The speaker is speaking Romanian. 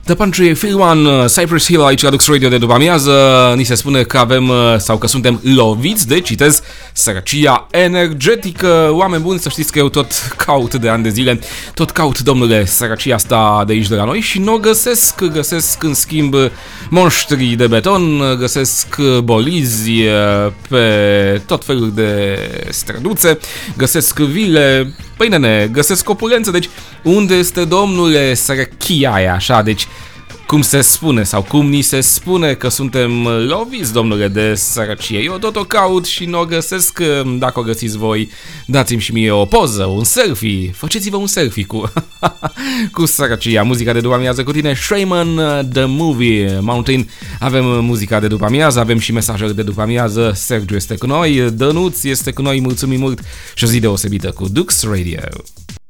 The Pantry Phil Cypress Hill aici la Dux Radio de după amiază. Ni se spune că avem sau că suntem loviți de, citez, sărăcia energetică. Oameni buni, să știți că eu tot caut de ani de zile, tot caut, domnule, sărăcia asta de aici de la noi și nu o găsesc. Găsesc în schimb monștri de beton, găsesc bolizi pe tot felul de străduțe, găsesc vile, păi nene, găsesc opulență. Deci unde este, domnule, sărăchia aia așa? Deci cum se spune sau cum ni se spune că suntem loviți, domnule, de sărăcie. Eu tot o caut și nu o găsesc. Dacă o găsiți voi, dați-mi și mie o poză, un selfie. Faceți-vă un selfie cu cu sărăcia. Muzica de după amiază cu tine, Shaman The Movie Mountain. Avem muzica de după amiază, avem și mesajele de după amiază. Sergiu este cu noi, Dănuț este cu noi, mulțumim mult și o zi deosebită cu Dux Radio.